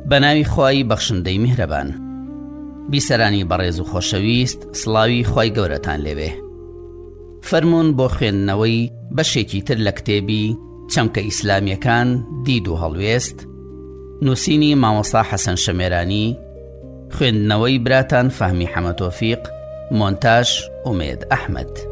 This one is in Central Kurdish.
بەناوی خوای بەخشندەی میهرەبان. بیسەرانی بەڕێز و خۆشەویست، سڵاوی خوای گەورەتان لێوێ. فەرموون بۆ خوێندنەوەی بەشێکی تر لە کتێبی چەمکە ئیسلامیەکان دید و هەڵوێست، نووسینی مامۆستا حەسەن شەمێرانی، خوێندنەوەی براتان فەهمی حەمەد تۆفیق، مۆنتاژ ئومێد ئەحمەد.